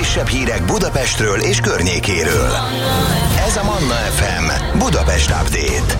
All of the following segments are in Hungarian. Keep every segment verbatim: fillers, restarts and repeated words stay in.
legfrissebb hírek Budapestről és környékéről. Ez a Manna ef em Budapest Update.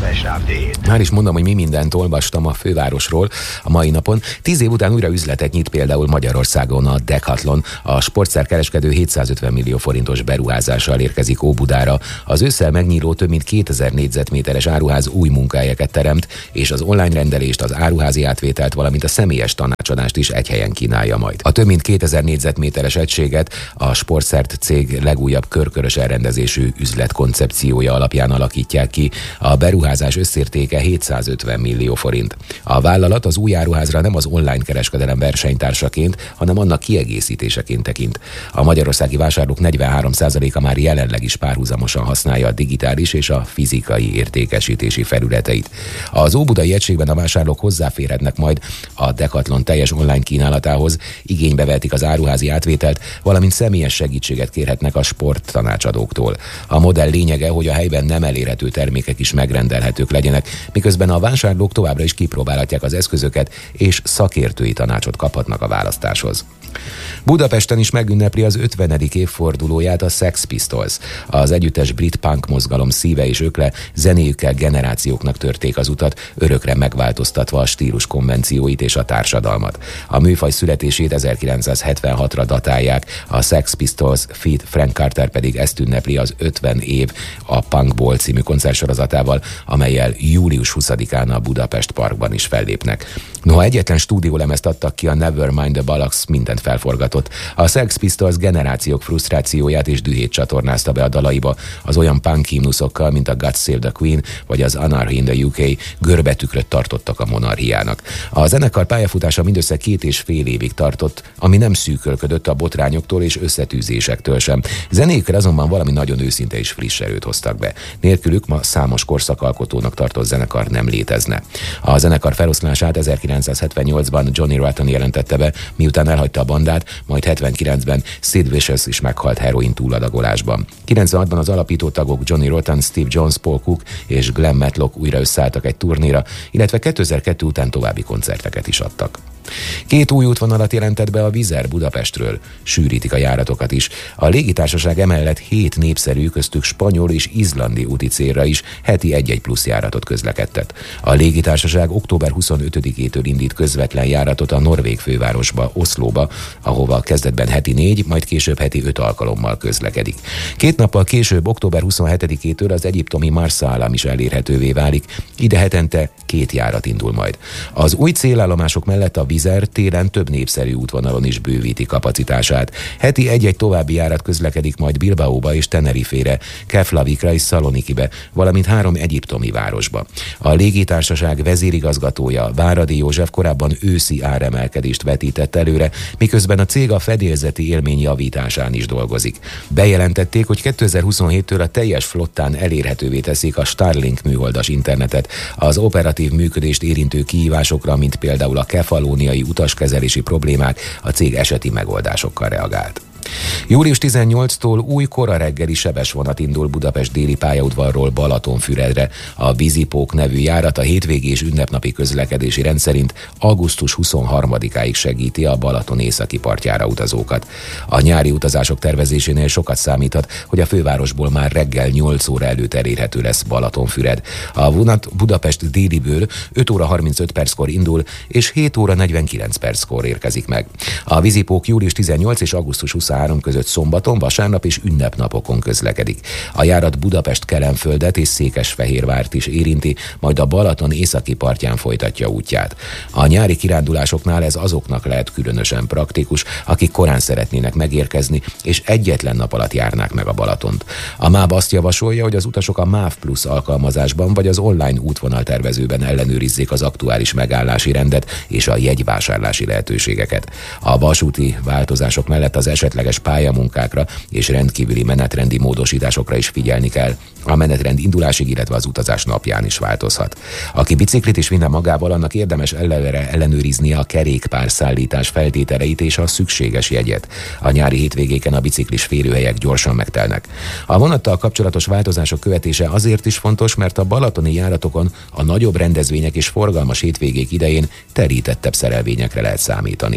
Már is mondom, hogy mi mindent olvastam a fővárosról a mai napon. Tíz év után újra üzletet nyit például Magyarországon a Decathlon. A sportszerkereskedő hétszázötven millió forintos beruházással érkezik Óbudára. Az ősszel megnyíló több mint kétezer négyzetméteres áruház új munkahelyeket teremt, és az online rendelést, az áruházi átvételt, valamint a személyes tanácsadást is egy helyen kínálja majd. A több mint kétezer négyzetméteres egységet a Sportszert cég legújabb körkörös elrendezésű üzletkoncepciója alapján alakítják ki. A beruházás összértéke hétszázötven millió forint. A vállalat az új áruházra nem az online kereskedelem versenytársaként, hanem annak kiegészítéseként tekint. A magyarországi vásárlók negyvenhárom százaléka már jelenleg is párhuzamosan használja a digitális és a fizikai értékesítési felületeit. Az óbudai egységben a vásárlók hozzáférhetnek majd a Decathlon teljes online kínálatához, igénybe vehetik az áruházi átvételt, valamint személyes segítséget kérhetnek a sporttanácsadóktól. A modell lényege, hogy a helyben nem elérhető termékek is megrendelhetők legyenek, miközben a vásárlók továbbra is kipróbálhatják az eszközöket, és szakértői tanácsot kaphatnak a választáshoz. Budapesten is megünnepli az ötvenedik évfordulóját a Sex Pistols. Az együttes brit punk mozgalom szíve és ökle, zenéjükkel generációknak törték az utat, örökre megváltoztatva a stílus konvencióit és a társadalmat. A műfaj születését ezerkilencszázhetvenhatra datálják, a Sex Pistols feat. Frank Carter pedig ezt ünnepli az ötven év a Punkból című koncertsorozatával, amellyel július huszadikán a Budapest Parkban is fellépnek. Noha egyetlen stúdiólemezt adtak ki, a Nevermind the Bollocks mindent felforgatott. A Sex Pistols generációk frusztrációját és dühét csatornázta be a dalaiba, az olyan punk himnuszokkal, mint a God Save the Queen vagy az Anarchy in the u ká görbetükröt tartottak a monarchiának. A zenekar pályafutása mindössze két és fél évig tartott, ami nem szűkölködött a botrányoktól és összetűzésektől sem. Zenékkel azonban valami nagyon őszinte és friss erőt hoztak be. Nélkülük ma számos korszakalkotónak tartott zenekar nem létezne. A zenekar feloszlását ezerkilencszázhetvennyolcban Johnny Rotten jelentette be, miután elhagyta a bandát, majd hetvenkilencben Sid Vicious is meghalt heroin túladagolásban. kilencvenhatban az alapító tagok Johnny Rotten, Steve Jones, Paul Cook és Glenn Matlock újra összeálltak egy turnéra, illetve kétezer-kettő után további koncerteket is adtak. Két új útvonalat jelentett be a Wizz Air Budapestről, sűrítik a járatokat is. A légitársaság emellett hét népszerű, köztük spanyol és izlandi úti célra is heti egy-egy plusz járatot közlekedtet. A légitársaság október huszonötödikétől indít közvetlen járatot a norvég fővárosba, Oszlóba, ahova kezdetben heti négy, majd később heti öt alkalommal közlekedik. Két nappal később, október huszonhetedikétől az egyiptomi Marsa is elérhetővé válik, ide hetente két járat indul majd. Az új célállomások mellett a Wizz Air télen több népszerű útvonalon is bővíti kapacitását. Heti egy-egy további járat közlekedik majd Bilbaóba és Tenerifére, Keflavikra és Szalonikibe, valamint három egyiptomi városba. A légitársaság vezérigazgatója, Váradi József korábban őszi áremelkedést vetített előre, miközben a cég a fedélzeti élmény javításán is dolgozik. Bejelentették, hogy kétezer-huszonhéttől a teljes flottán elérhetővé teszik a Starlink műholdas internetet. Az operatív működést érintő kihívásokra, mint például a kefalóniai utaskezelési problémák, a cég eseti megoldásokkal reagált. július tizennyolcadiktól új kora reggeli sebesvonat indul Budapest déli pályaudvarról Balatonfüredre. A Vízipók nevű járat a hétvégi és ünnepnapi közlekedési rend szerint augusztus huszonharmadikáig segíti a Balaton északi partjára utazókat. A nyári utazások tervezésénél sokat számíthat, hogy a fővárosból már reggel nyolc óra előtt elérhető lesz Balatonfüred. A vonat Budapest déliből öt óra harmincöt perckor indul, és hét óra negyvenkilenc perckor érkezik meg. A Vízipók július tizennyolc és augusztus huszonharmadika között szombaton, vasárnap és ünnepnapokon közlekedik. A járat Budapest-Kelenföldet és Székesfehérvárt is érinti, majd a Balaton északi partján folytatja útját. A nyári kirándulásoknál ez azoknak lehet különösen praktikus, akik korán szeretnének megérkezni, és egyetlen nap alatt járnák meg a Balatont. A MÁV azt javasolja, hogy az utasok a MÁV Plus alkalmazásban vagy az online útvonaltervezőben ellenőrizzék az aktuális megállási rendet és a jegyvásárlási lehetőségeket. A vasúti változások mellett az esetleges pályamunkákra és rendkívüli menetrendi módosításokra is figyelni kell. A menetrend indulásig, illetve az utazás napján is változhat. Aki biciklit is vinne magával, annak érdemes ellenőre ellenőriznie a kerékpárszállítás feltételeit és a szükséges jegyet. A nyári hétvégéken a biciklis férőhelyek gyorsan megtelnek. A vonattal kapcsolatos változások követése azért is fontos, mert a balatoni járatokon a nagyobb rendezvények és forgalmas hétvégék idején terítettebb szerelvényekre lehet számítani.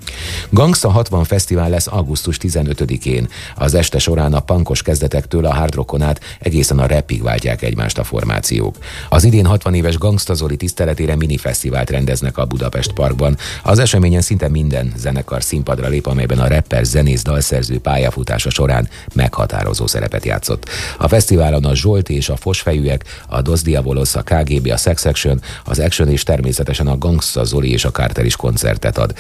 Gangsta hatvan Fesztivál lesz augusztus tizenötödikén. Az este során a punkos kezdetektől a hard rockon át egészen a rapig váltják egymást a formációk. Az idén hatvan éves Gangsta Zoli tiszteletére minifesztivált rendeznek a Budapest Parkban. Az eseményen szinte minden zenekar színpadra lép, amelyben a rapper, zenész, dalszerző pályafutása során meghatározó szerepet játszott. A fesztiválon a Zsolt és a Fosfejűek, a Dos Diabolos, a ká gé bé, a Sex Action, az Action és természetesen a Gangsta Zoli és a Carter is koncertet ad.